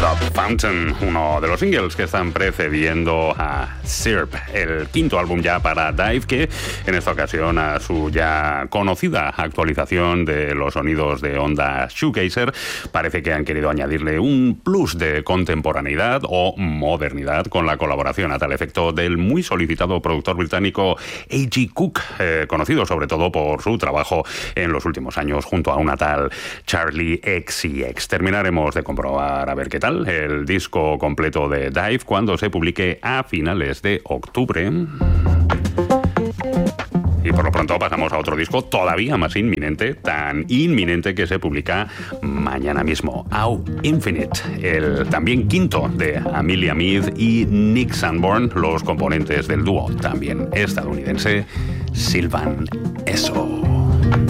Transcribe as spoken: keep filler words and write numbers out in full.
The Fountain, uno de los singles que están precediendo a Sirp, el quinto álbum ya para Dive, que en esta ocasión a su ya conocida actualización de los sonidos de onda shoegazer parece que han querido añadirle un plus de contemporaneidad o modernidad con la colaboración a tal efecto del muy solicitado productor británico A G Cook, eh, conocido sobre todo por su trabajo en los últimos años junto a una tal Charlie X C X. Terminaremos de comprobar a ver qué tal el disco completo de Dive cuando se publique a finales de octubre. Y por lo pronto pasamos a otro disco todavía más inminente, tan inminente que se publica mañana mismo. Au Infinite, el también quinto de Amelia Mead y Nick Sanborn, los componentes del dúo también estadounidense Sylvan Esso.